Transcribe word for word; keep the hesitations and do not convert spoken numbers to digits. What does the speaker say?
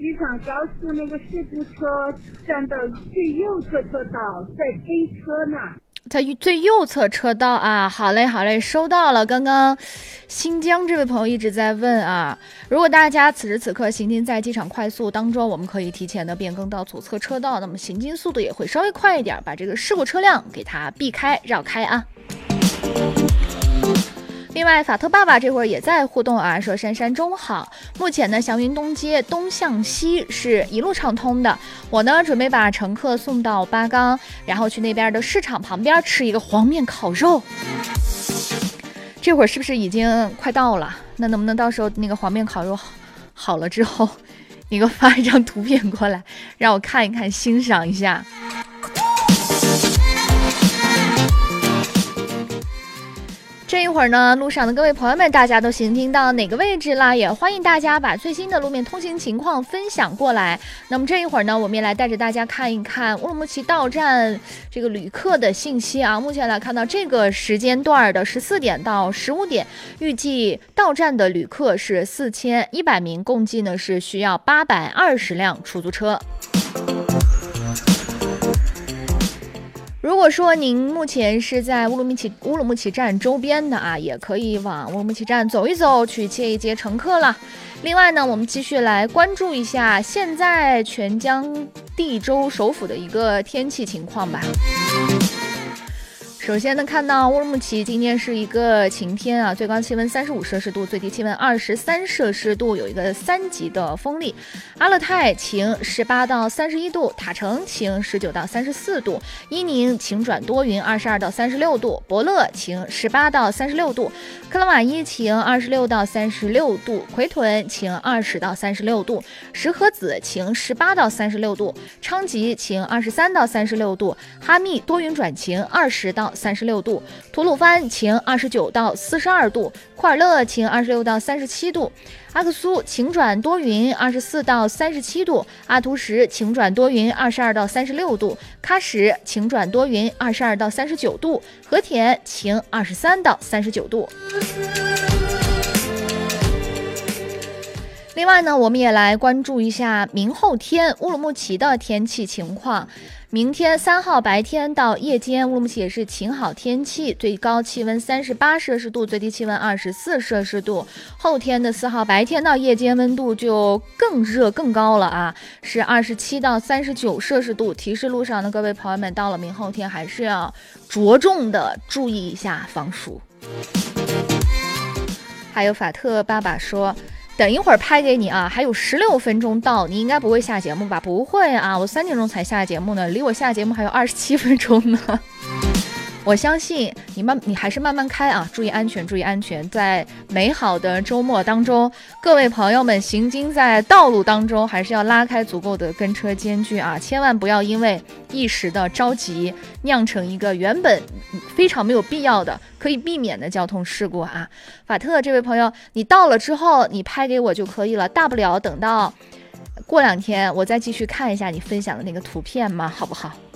机场高速那个事故车站的最右侧车道在飞车呢。 在最右侧车道啊，好嘞好嘞，收到了。刚刚新疆这位朋友一直在问啊，如果大家此时此刻行进在机场快速当中，我们可以提前的变更到左侧车道，那么行进速度也会稍微快一点，把这个事故车辆给它避开绕开啊。另外，法特爸爸这会儿也在互动啊，说珊珊中好。目前呢，祥云东街东向西是一路畅通的。我呢，准备把乘客送到八岗，然后去那边的市场旁边吃一个黄面烤肉。这会儿是不是已经快到了？那能不能到时候那个黄面烤肉好好了之后，你给我发一张图片过来，让我看一看，欣赏一下。这一会儿呢，路上的各位朋友们，大家都行进到哪个位置啦？也欢迎大家把最新的路面通行情况分享过来。那么这一会儿呢，我们也来带着大家看一看乌鲁木齐到站这个旅客的信息啊。目前来看到这个时间段的十四点到十五点，预计到站的旅客是四千一百名，共计呢是需要八百二十辆出租车。如果说您目前是在乌鲁木齐乌鲁木齐站周边的啊，也可以往乌鲁木齐站走一走，去接一接乘客了。另外呢，我们继续来关注一下现在全江地州首府的一个天气情况吧。首先呢，看到乌鲁木齐今天是一个晴天啊，最高气温三十五摄氏度，最低气温二十三摄氏度，有一个三级的风力。阿勒泰晴十八到三十一度，塔城晴十九到三十四度，伊宁晴转多云二十二到三十六度，伯乐晴十八到三十六度，克拉玛依晴二十六到三十六度，奎屯晴二十到三十六度，石河子晴十八到三十六度，昌吉晴二十三到三十六度，哈密多云转晴二十到三十六度，吐鲁番晴二十九到四十二度，库尔勒晴二十六到三十七度，阿克苏晴转多云二十四到三十七度，阿图什晴转多云二十二到三十六度，喀什晴转多云二十二到三十九度，和田晴二十三到三十九度。另外呢，我们也来关注一下明后天乌鲁木齐的天气情况。明天三号白天到夜间，乌鲁木齐也是晴好天气，最高气温三十八摄氏度，最低气温二十四摄氏度。后天的四号白天到夜间温度就更热更高了啊，是二十七到三十九摄氏度。提示路上的各位朋友们，到了明后天还是要着重的注意一下防暑。还有法特爸爸说，等一会儿拍给你啊，还有十六分钟到，你应该不会下节目吧？不会啊，我三点钟才下节目呢，离我下节目还有二十七分钟呢。我相信你慢，你还是慢慢开啊，注意安全，注意安全。在美好的周末当中，各位朋友们行经在道路当中，还是要拉开足够的跟车间距啊，千万不要因为一时的着急，酿成一个原本非常没有必要的、可以避免的交通事故啊。法特这位朋友，你到了之后，你拍给我就可以了，大不了等到过两天我再继续看一下你分享的那个图片嘛，好不好？